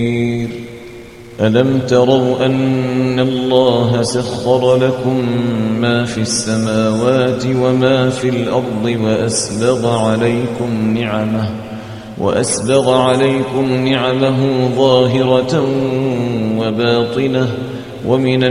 ألم تروا أن الله سخر لكم ما في السماوات وما في الأرض وأسبغ عليكم نعمه ظاهرة وباطنة ومن